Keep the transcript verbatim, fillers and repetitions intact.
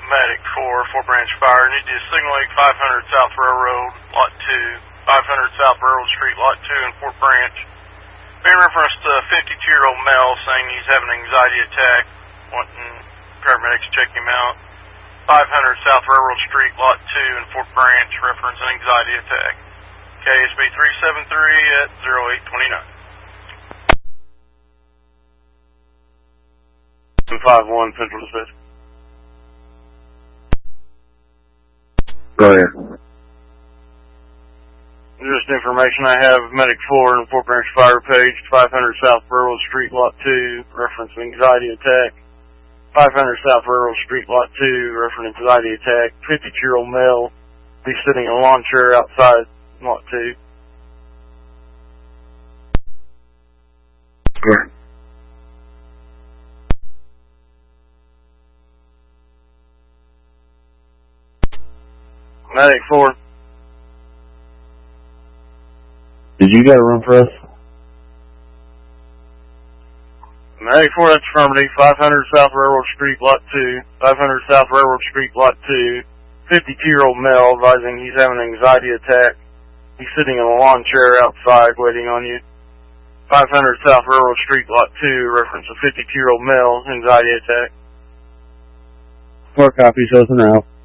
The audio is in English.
Medic four, Fort Branch Fire. Need you Signal Lake five hundred South Railroad, Lot two, five hundred South Railroad Street, Lot two in Fort Branch. Being referenced to a fifty-two-year-old male saying he's having an anxiety attack, wanting paramedics to check him out. five hundred South Railroad Street, Lot two in Fort Branch, reference an anxiety attack. K S B three seven three at zero eight two nine. five one Central Dispatch. Go ahead. Just information I have, Medic four in Fort Branch Fire page, five hundred South Railroad Street, Lot two, reference anxiety attack. five hundred South Railroad Street, Lot two, reference anxiety attack. fifty-two-year-old male, be sitting in a lawn chair outside Lot two. Go ahead. Medic four. Did you get a room for us? Medic four, that's affirmative. five hundred South Railroad Street, Lot two. five hundred South Railroad Street, Lot two. fifty-two-year-old male advising he's having an anxiety attack. He's sitting in a lawn chair outside waiting on you. five hundred South Railroad Street, Lot two, reference a fifty-two-year-old male, anxiety attack. Four copies, those are now.